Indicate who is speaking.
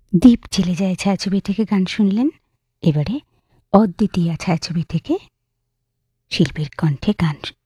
Speaker 1: দ্বীপ জেলে যায় ছায়াছবি থেকে গান শুনলেন। এবারে অদ্বিতীয়া ছায়াছবি থেকে শিল্পীর কণ্ঠে গান